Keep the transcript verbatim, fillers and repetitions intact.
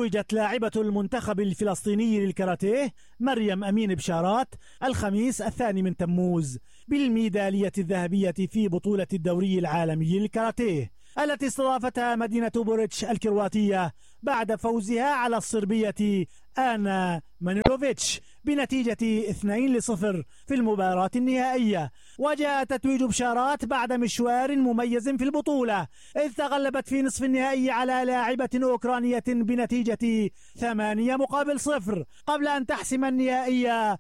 توجت لاعبة المنتخب الفلسطيني للكاراتيه مريم أمين بشارات الخميس الثاني من تموز بالميدالية الذهبية في بطولة الدوري العالمي للكاراتيه التي استضافتها مدينة بوريتش الكرواتية بعد فوزها على الصربية آنا مانيلوفيتش بنتيجة اثنين لصفر في المباراة النهائية. وجاء تتويج بشارات بعد مشوار مميز في البطولة، إذ تغلبت في نصف النهائي على لاعبة أوكرانية بنتيجة ثمانية مقابل صفر قبل أن تحسم النهائية